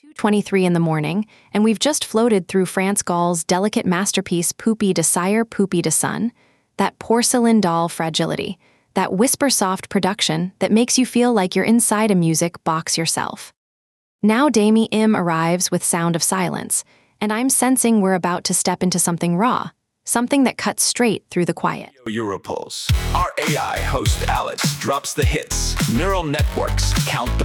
2:23 in the morning, and we've just floated through France Gall's delicate masterpiece Poupée de Cire, Poupée de Sun, that porcelain doll fragility, that whisper-soft production that makes you feel like you're inside a music box yourself. Now Damie Im arrives with Sound of Silence, and I'm sensing we're about to step into something raw, something that cuts straight through the quiet. Europulse. Our AI host Alex drops the hits. Neural networks count the